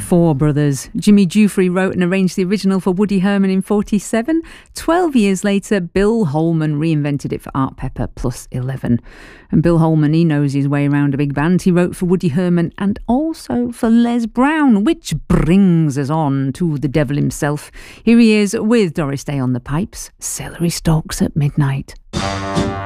Four Brothers. Jimmy Jufrey wrote and arranged the original for Woody Herman in 1947. 12 years later, Bill Holman reinvented it for Art Pepper plus 11. And Bill Holman, he knows his way around a big band. He wrote for Woody Herman and also for Les Brown, which brings us on to the devil himself. Here he is with Doris Day on the pipes. Celery Stalks at Midnight.